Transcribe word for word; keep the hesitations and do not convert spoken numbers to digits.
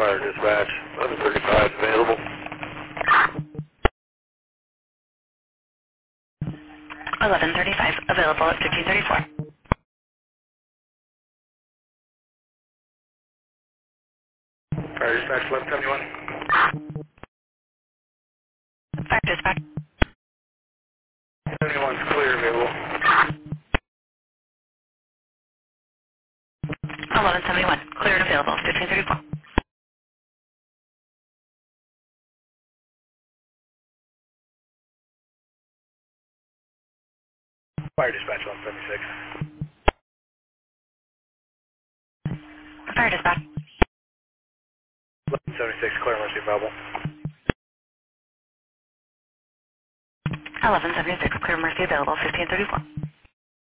Fire dispatch, eleven thirty-five available. eleven thirty-five available at fifteen thirty-four. Fire dispatch, eleven seventy-one. Fire dispatch. seventy-one's clear available. eleven seventy-one, clear and available, fifteen thirty-four. Fire dispatch, eleven seventy-six. Fire dispatch. eleven seventy-six, clear emergency available. eleven seventy-six, clear mercy available, fifteen thirty-four.